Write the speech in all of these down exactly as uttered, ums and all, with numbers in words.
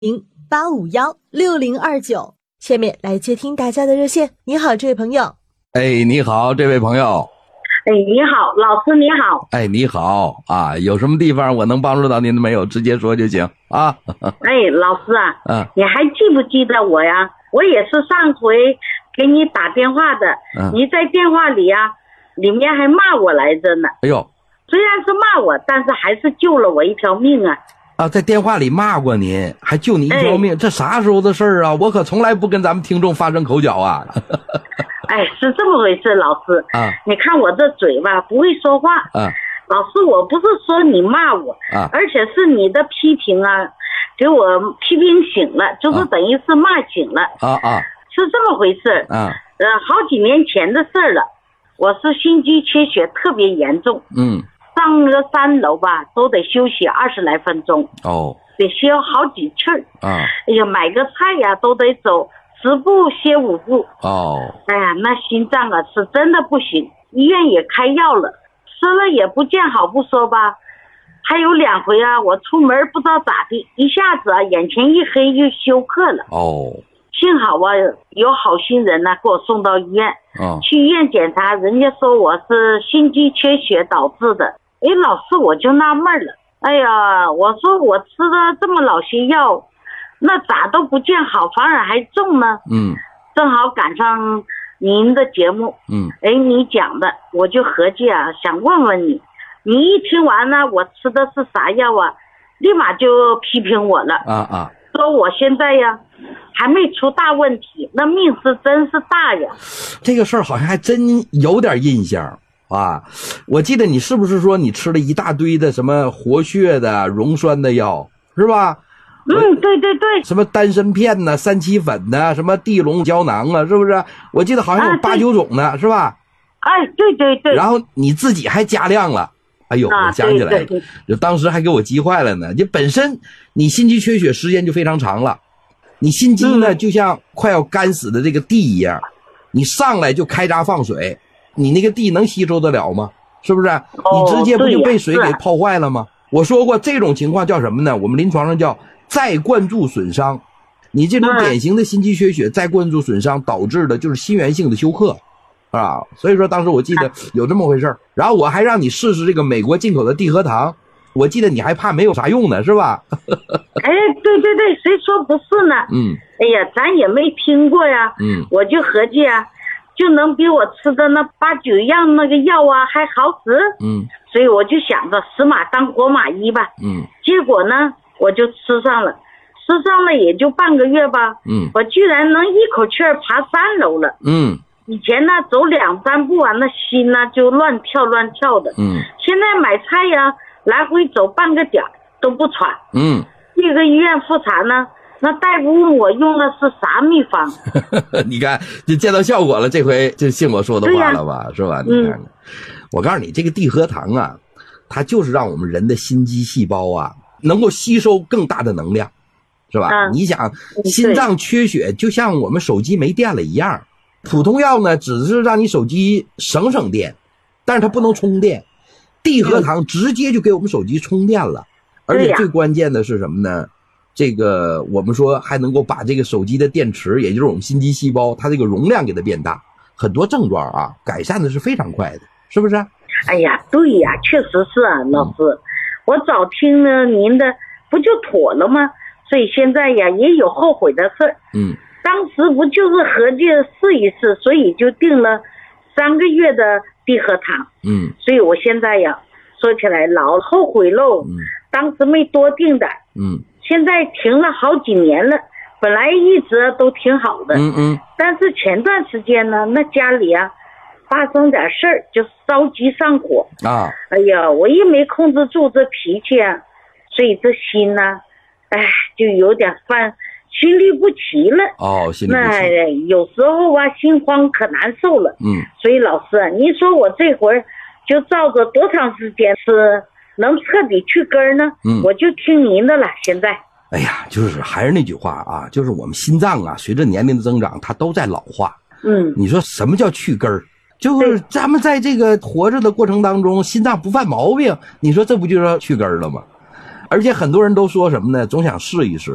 零八五幺六零二九。下面来接听大家的热线。你好，这位朋友。 哎，你好，这位朋友。 哎，你好，老师你好。 哎，你好啊，有什么地方我能帮助到您的没有？直接说就行啊。 哎，老师啊， 嗯， 你还记不记得我呀？我也是上回给你打电话的， 嗯， 你在电话里啊，里面还骂我来着呢。 哎呦， 虽然是骂我，但是还是救了我一条命啊。 啊，在电话里骂过您，还救你一条命， 哎， 这啥时候的事儿啊？我可从来不跟咱们听众发生口角啊。 哎，是这么回事，老师啊， 你看我这嘴吧，不会说话啊。 老师，我不是说你骂我啊， 而且是你的批评啊，给我批评醒了，就是等于是骂醒了。 啊啊， 是这么回事。 啊， 呃，好几年前的事儿了。我是心肌缺血特别严重， 嗯， 上个三楼吧，都得休息二十来分钟， 哦， 得歇好几气儿。 啊， 哎呀，买个菜呀都得走十步歇五步。 哦， 哎呀，那心脏啊是真的不行，医院也开药了，吃了也不见好不说吧，还有两回啊，我出门不知道咋的，一下子啊眼前一黑就休克了。 哦， 幸好啊有好心人呢、啊、给我送到医院。 哦， 去医院检查，人家说我是心肌缺血导致的。哎，老师我就纳闷了，哎呀，我说我吃了这么老些药，那咋都不见好，反而还重呢？ 嗯， 正好赶上您的节目， 嗯， 哎，你讲的，我就合计啊，想问问你，你一听完呢，我吃的是啥药啊，立马就批评我了。 啊啊， 说我现在呀还没出大问题，那命是真是大呀。 这个事儿好像还真有点印象啊。我记得你是不是说你吃了一大堆的什么活血的溶栓的药，是吧？ 嗯，对对对， 什么丹参片呢、三七粉呢、什么地龙胶囊啊，是不是？我记得好像有八九种呢，啊，是吧？ 哎，对对对。 然后你自己还加量了。哎呦， 啊， 我想起来了， 对对对， 就当时还给我急坏了呢。就本身你心肌缺血时间就非常长了，你心肌呢，嗯，就像快要干死的这个地一样，你上来就开闸放水，你那个地能吸收得了吗？是不是？哦，你直接不就被水给泡坏了吗？我说过这种情况叫什么呢？我们临床上叫再灌注损伤。你这种典型的心肌缺血再灌注损伤导致的就是心源性的休克啊。所以说当时我记得有这么回事，然后我还让你试试这个美国进口的地核糖，我记得你还怕没有啥用呢，是吧？ 哎，对对对，谁说不是呢？ 嗯， 哎呀，咱也没听过呀。 嗯， 我就合计啊，就能比我吃的那八九样那个药啊还好使。 嗯， 所以我就想着死马当活马医吧。 嗯， 结果呢，我就吃上了，吃上了也就半个月吧。 嗯， 我居然能一口气儿爬三楼了。 嗯， 以前呢走两三步啊，那心呢就乱跳乱跳的。 嗯，现在买菜呀，来回走半个点都不喘。 嗯， 这个医院复查呢，那大夫问我用的是啥秘方。 你看就见到效果了，这回就信我说的话了吧，是吧？你看看，嗯，我告诉你，这个地核糖啊，它就是让我们人的心肌细胞啊能够吸收更大的能量，是吧？嗯，你想心脏缺血就像我们手机没电了一样，普通药呢只是让你手机省省电，但是它不能充电，地核糖直接就给我们手机充电了。而且最关键的是什么呢？这个我们说还能够把这个手机的电池，也就是我们心肌细胞，它这个容量给它变大，很多症状啊改善的是非常快的，是不是？ 哎呀，对呀，确实是啊，老师，嗯，我早听了您的不就妥了吗？所以现在呀也有后悔的事。嗯，当时不就是合计试一试，所以就定了三个月的地核糖。嗯，所以我现在呀说起来老后悔喽。嗯，当时没多定的。嗯，现在停了好几年了，本来一直都挺好的。嗯嗯，但是前段时间呢，那家里啊发生点事儿，就着急上火啊。哎呀，我一没控制住这脾气啊，所以这心呢，哎，就有点犯心律不齐了。哦，心律不齐。那有时候啊，心慌可难受了。嗯，所以老师啊，你说我这会儿就照着多长时间是能彻底去根呢？嗯，我就听您的了。现在， 哎呀，就是还是那句话啊，就是我们心脏啊，随着年龄的增长，它都在老化。嗯，你说什么叫去根儿？就是咱们在这个活着的过程当中，心脏不犯毛病，你说这不就是去根儿了吗？而且很多人都说什么呢？总想试一试。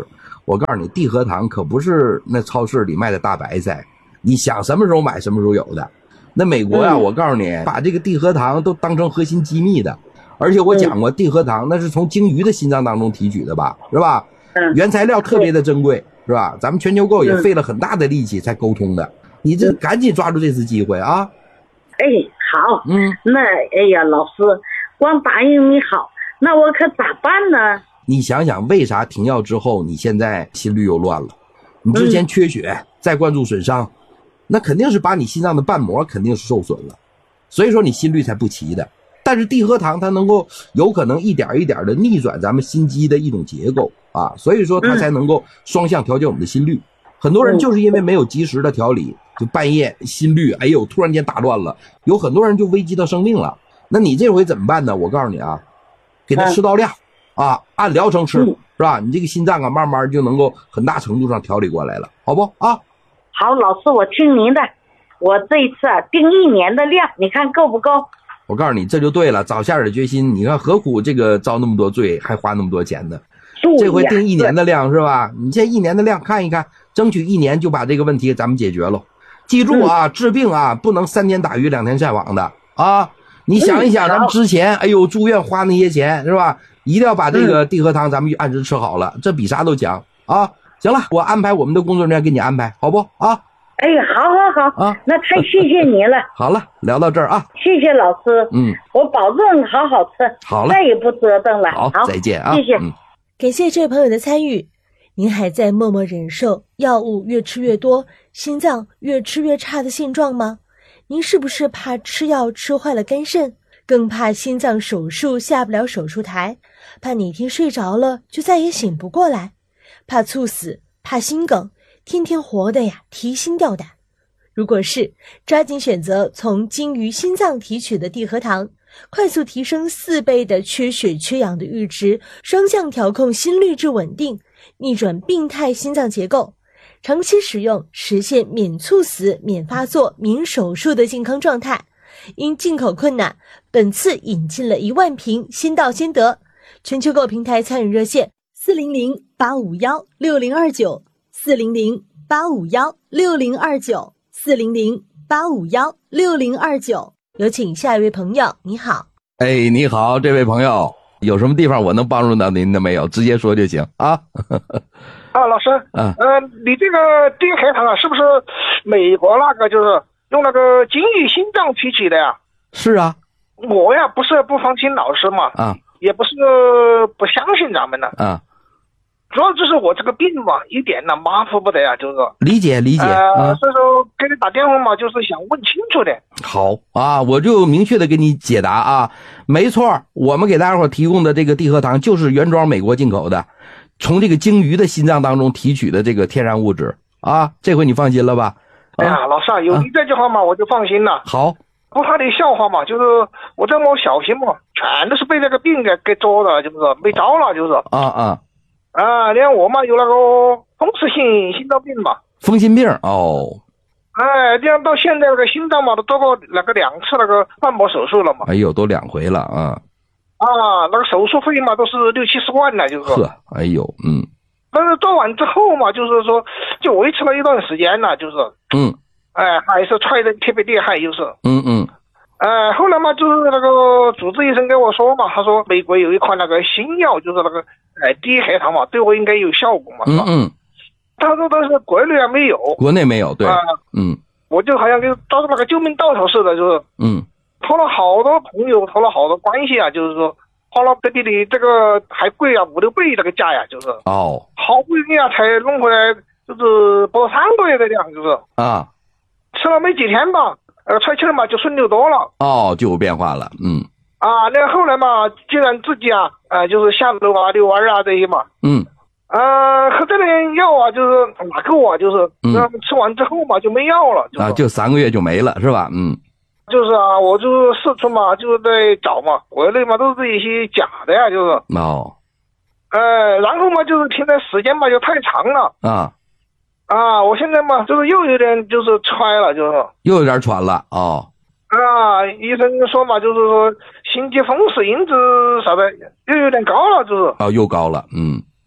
我告诉你，地核糖可不是那超市里卖的大白菜，你想什么时候买什么时候有的。那美国呀、啊嗯，我告诉你，把这个地核糖都当成核心机密的，而且我讲过，地核糖那是从鲸鱼的心脏当中提取的吧，是吧？嗯，原材料特别的珍贵，是吧？咱们全球购也费了很大的力气才沟通的，你这赶紧抓住这次机会啊！ 哎，好，嗯，那哎呀，老师，光答应你好，那我可咋办呢？ 你想想，为啥停药之后你现在心率又乱了？你之前缺血，嗯、再灌注损伤，那肯定是把你心脏的瓣膜肯定是受损了，所以说你心率才不齐的。但是地核糖它能够有可能一点一点的逆转咱们心肌的一种结构啊，所以说它才能够双向调节我们的心率。很多人就是因为没有及时的调理，就半夜心率哎呦突然间打乱了，有很多人就危及到生命了。那你这回怎么办呢？我告诉你啊，给它吃到量。啊，按疗程吃、嗯、是吧？你这个心脏啊，慢慢就能够很大程度上调理过来了，好不啊？ 好，老师，我听您的。我这一次啊，定一年的量，你看够不够？ 我告诉你，这就对了，早下点决心。你看何苦这个遭那么多罪，还花那么多钱呢？这回定一年的量是吧？你这一年的量看一看，争取一年就把这个问题咱们解决了。记住啊，嗯、治病啊，不能三天打鱼两天晒网的啊！你想一想，咱们之前，哎呦，住院花那些钱是吧？一定要把这个地核糖咱们按时吃好了，嗯、这比啥都强啊！行了，我安排我们的工作人员给你安排，好不啊？ 哎呀，好好好啊！那太谢谢您了。 好了，聊到这儿啊。 谢谢老师。嗯，我保证好好吃。 好了， 再也不折腾了。 好，好再见啊！ 谢谢、 嗯。 感谢这位朋友的参与。您还在默默忍受药物越吃越多，心脏越吃越差的现状吗？您是不是怕吃药吃坏了肝肾？更怕心脏手术下不了手术台，怕哪天睡着了就再也醒不过来，怕猝死，怕心梗，天天活的呀提心吊胆。如果是，抓紧选择从鲸鱼心脏提取的地核糖，快速提升四倍的缺血缺氧的阈值，双向调控心率至稳定，逆转病态心脏结构，长期使用实现免猝死、免发作、免手术的健康状态。因进口困难，本次引进了一万瓶，先到先得。全球购平台参与热线四零零八五一六零二九四零零八五一六零二九四零零八五一六零二九。有请下一位朋友，你好。 哎，你好，这位朋友，有什么地方我能帮助到您的没有？直接说就行啊。 啊，老师，嗯，呃，你这个地核糖啊，是不是美国那个就是？用那个鲸鱼心脏提取的呀？ 是啊， 我呀不是不放心老师嘛，啊，也不是不相信咱们的，啊，主要就是我这个病嘛，一点呢马虎不得呀，就是理解理解， 呃，所以说给你打电话嘛，就是想问清楚的。 好啊，我就明确的给你解答啊，没错，我们给大家伙提供的这个地核糖就是原装美国进口的，从这个鲸鱼的心脏当中提取的这个天然物质啊，这回你放心了吧？ 哎呀，老师啊，有你这句话嘛，我就放心了。 好， 不怕你笑话嘛，就是我这么小心嘛，全都是被这个病给给捉的，就是没招了，就是。 啊啊啊！连我嘛有那个风湿性心脏病嘛。 风心病哦。 哎，这样到现在那个心脏嘛，都做过那个两次那个瓣膜手术了嘛。 哎呦，都两回了啊。 啊，那个手术费嘛，都是六七十万呢，就是。 呵，哎呦，嗯。 但是做完之后嘛，就是说就维持了一段时间了，就是嗯， 哎，还是踹的特别厉害，就是嗯嗯， 呃，后来嘛，就是那个主治医生跟我说嘛，他说美国有一款那个新药，就是那个哎地核糖嘛，对我应该有效果嘛， 嗯嗯， 他说但是国内还没有， 国内没有，对，呃、嗯， 我就好像跟抓住那个救命稻草似的，就是嗯， 托了好多朋友，托了好多关系啊，就是说。花了这比你这个还贵啊，五六倍这个价呀，就是哦， 好不容易啊才弄回来，就是不到三个月的量，就是啊， 吃了没几天吧，呃，踹气儿嘛就顺溜多了， 哦，就有变化了，嗯， 啊，那后来嘛，既然自己啊，呃，就是下楼啊、遛弯啊这些嘛， 嗯， 呃，喝这点药啊，就是哪够啊，就是，嗯，吃完之后嘛就没药了， 啊，就三个月就没了，是吧？嗯。 就是啊，我就四处嘛，就是在找嘛，国内嘛都是一些假的呀，就是哦， 呃，然后嘛就是停的时间嘛就太长了啊啊，我现在嘛就是又有点就是揣了，就是又有点喘了哦啊，医生说嘛就是说心肌风湿因子啥的又有点高了，就是哦又高了，嗯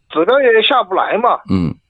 指标也下不来嘛。 嗯，